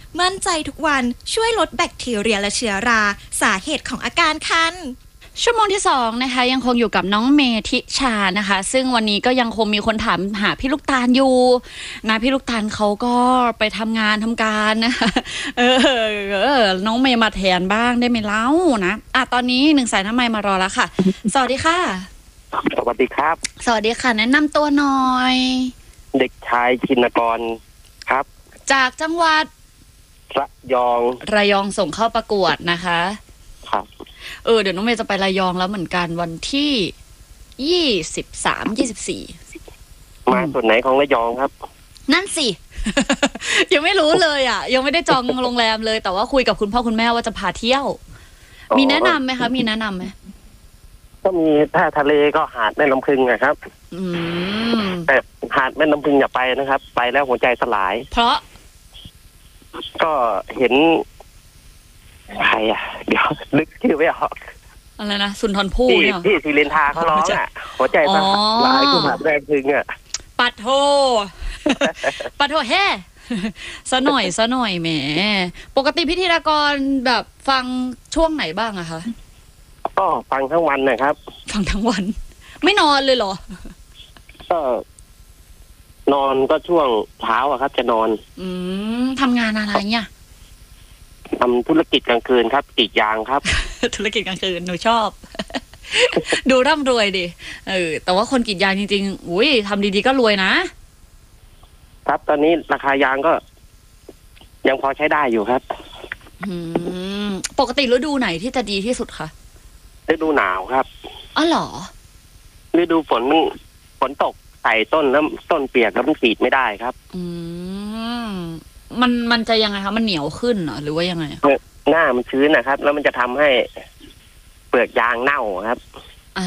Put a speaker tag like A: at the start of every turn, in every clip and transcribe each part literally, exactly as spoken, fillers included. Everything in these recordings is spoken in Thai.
A: มั่นใจทุกวันช่วยลดแบคทีเรียและเชื้อราสาเหตุของอาการคัน
B: ชั่วโมงที่สองนะคะยังคงอยู่กับน้องเมธิชานะคะซึ่งวันนี้ก็ยังคงมีคนถามหาพี่ลูกตาลอยู่นะพี่ลูกตาลเขาก็ไปทำงานทำการนะคะเออเออน้องเมย์มาแทนบ้างได้ไหมเล่านะอ่ะตอนนี้หนึ่งสายน้ำไมค์มารอแล้วค่ะสวัสดีค่ะ
C: สวัสดีครับ
B: สวัสดีค่ะแนะนำตัวหน่อย
C: เด็กชายชินกรครับ
B: จากจังหวัด
C: ระยอง
B: ระยองส่งเข้าประกวดนะคะ
C: ครับ
B: เออเดี๋ยวน้องเมย์จะไประยองแล้วเหมือนกันวันที่ยี่สิบสามยี่สิบสี่
C: มาส่วนไหนของระยองครับ
B: นั่นสิ ยังไม่รู้เลยอ่ะยังไม่ได้จองโรงแรมเลยแต่ว่าคุยกับคุณพ่อคุณแม่ว่าจะพาเที่ยวมีแนะนำไหมคะมีแนะนำไหม
C: ก็มีถ้าทะเลก็หาดแม่น้ำพึงนะครับ
B: อืม
C: แต่หาดแม่น้ำพึงอย่าไปนะครับไปแล้วหัวใจสลาย
B: เพราะ
C: ก็เห็นใครอ่ะเดี๋ยวนึกชื่อไม่ออก
B: อะไรนะสุนทรภู่
C: เนี่ยที่ศิรินทราเขาร้องอ่ะหัวใจสลายคือหาดแม่น้ำพึงอ่ะ
B: ปัดโทปัดโทแฮ่ซะหน่อยซะหน่อยแหมปกติพิธีกรแบบฟังช่วงไหนบ้างอะคะ
C: ก็ฟังทั้งวันนะครับ
B: ฟังทั้งวันไม่นอนเลยเหรอ
C: ก็นอนก็ช่วงเช้าอะครับจะนอน
B: อืมทำงานอะไรเนี่ย
C: ทำธุรกิจกลางคืนครับกรีดยางครับ
B: ธุรกิจกลางคืนหนูชอบ ดูร่ำรวยดิเออแต่ว่าคนกรีดยางจริงๆอุ้ยทำดีๆก็รวยนะครับ
C: ตอนนี้ราคายางก็ยังพอใช้ได้อยู่ครับ
B: อืมปกติฤดูไหนที่จะดีที่สุดคะ
C: ฤดูหนาวครับ
B: อ๋อเหรอ
C: ฤดูฝนมันฝนตกใส่ต้นแล้วต้นเปียกแล้วมันกรีดไม่ได้ครับ
B: อืมมันมันจะยังไงคะมันเหนียวขึ้นเหรอหรือว่ายังไง
C: หน้ามันชื้นนะครับแล้วมันจะทำให้เปลือกยางเน่าครับ
B: อ่า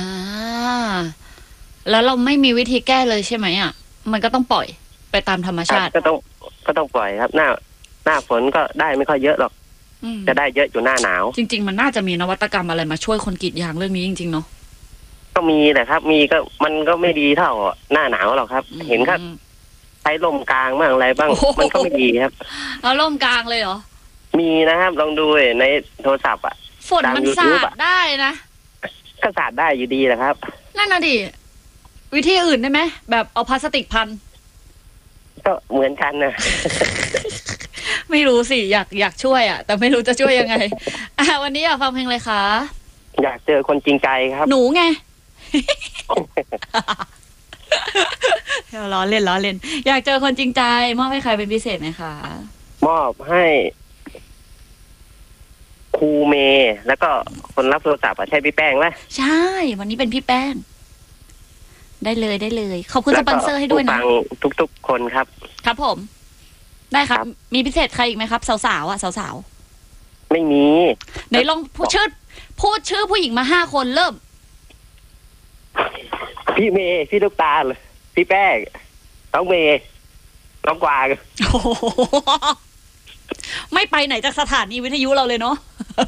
B: แล้วเราไม่มีวิธีแก้เลยใช่ไหมอ่ะมันก็ต้องปล่อยไปตามธรรมชาติ
C: ก็ต้องก็ต้องปล่อยครับหน้าหน้าฝนก็ได้ไม่ค่อยเยอะหรอกจะได้เยอะอยู่หน้าหนาว
B: จริงๆมันน่าจะมีนวัตกรรมอะไรมาช่วยคนกรีดยางเรื่องนี้จริงๆเนาะ
C: ก็มีแหละครับมีก็มันก็ไม่ดีเท่าหน้าหนาวหรอกครับเห็นครับใช้ร่มกลางบ้างอะไรบ้างมันก็ไม่ดีครับ
B: เอาร่มกลางเลยเหรอ
C: มีนะครับลองดูในโทรศัพท์อ่ะ
B: ฝนมันสาดได้นะ
C: ก็สาดได้อยู่ดีแหละครับ
B: นั่นน่ะดิวิธีอื่นได้ไหมแบบเอาพลาสติกพัน
C: ก็เหมือนกันนะ
B: ไม่รู้สิอยากอยากช่วยอ่ะแต่ไม่รู้จะช่วยยังไงอ่ะวันนี้อยากฟังเพลงอะไรคะ
C: อยากเจอคนจริงใจครับ
B: หนูไง ล้อเล่นล้อเล่นอยากเจอคนจริงใจมอบให้ใครเป็นพิเศษไหมคะ
C: มอบให้ครูเมย์แล้วก็คนรับโทรศัพท์ใช่พี่แป้งไหม
B: ใช่วันนี้เป็นพี่แป้งได้เลยได้เลยขอบคุณสปอนเซอร์ให้ด้วยนะ
C: ทุกๆคนครับ
B: ครับผมได้ครับมีพิเศษใครอีกไหมครับสาวๆอ่ะสาว
C: ๆไม่มี
B: ไหนลองพูดชื่อพูดชื่อผู้หญิงมาห้าคนเริ่ม
C: พี่เมย์พี่ลูกตาลพี่แป้งน้องเมย์น้องกวาง
B: ไม่ไปไหนจากสถานีวิทยุเราเลยเนาะ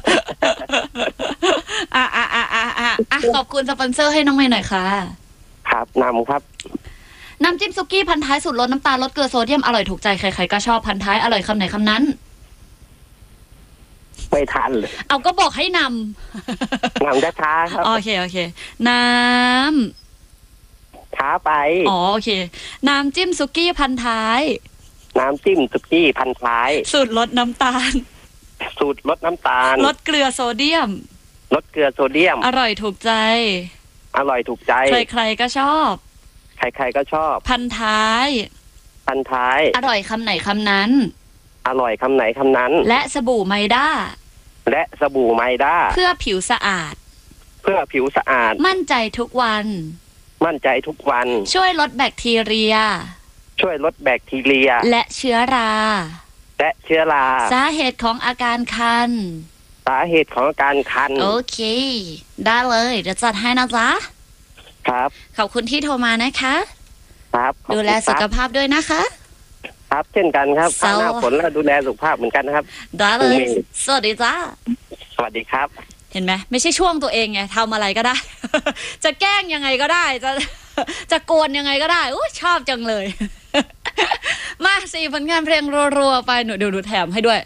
B: อ่ะอ่ะอ่ะอ่ะอ่ะขอบคุณสปอนเซอร์ให้น้องเมย์หน่อยค่ะ
C: ครับนำครับ
B: น้ำจิ้มซุกี้พันท้ายสูตรลดน้ำตาลลดเกลือโซเดียมอร่อยถูกใจใครๆก็ชอบพันท้ายอร่อยคำไหนคำนั้น
C: ไม่ทันเลย
B: เอาก็บอกให้น
C: ำนำจะช้าครับ
B: โอเคโอเคน้
C: ำช้าไป
B: อ๋อโอเคน้ำจิ้มซุกี้พันท้าย
C: น้ำจิ้มซุกี้พันท้าย
B: สูตรลดน้ำตาล
C: สูตรลดน้ำตาล
B: ลดเกลือโซเดียม
C: ลดเกลือโซเดียม
B: อร่อยถูกใจ
C: อร่อยถูกใจ
B: ใครๆก็ชอบ
C: ใครๆก็ชอบ
B: พันท้าย
C: พันท้าย
B: อร่อยคำไหนคำนั้น
C: อร่อยคำไหนคำนั้น
B: และสบู่ไมด้า
C: และสบู่ไมด้า
B: เพื่อผิวสะอาด
C: เพื่อผิวสะอาด
B: มั่นใจทุกวัน
C: มั่นใจทุกวัน
B: ช่วยลดแบคทีเรีย
C: ช่วยลดแบคทีเรีย
B: และเชื้อรา
C: และเชื้อรา
B: สาเหตุของอาการคัน
C: สาเหตุของอาการคัน
B: โอเคได้เลยเดี๋ยวจัดให้นะจ๊ะ
C: ครับ
B: ขอบคุณที่โทรมานะคะ
C: ครับ
B: ดูแลสุขภาพด้วยนะคะ
C: ครับเช่นกันครับหน้าฝนแล้วดูแลสุขภาพเหมือนกันนะครับ
B: ได้เลยสวัสดีจ้า
C: สวัสดีครับ
B: เห็นไหมไม่ใช่ช่วงตัวเองไงทำอะไรก็ได้ จะแกล้งยังไงก็ได้จะจะโกนยังไงก็ได้โอ้ชอบจังเลย มาสี่ผลงานเพลงรัวๆไปหนูเดี๋ยวหนูแถมให้ด้วย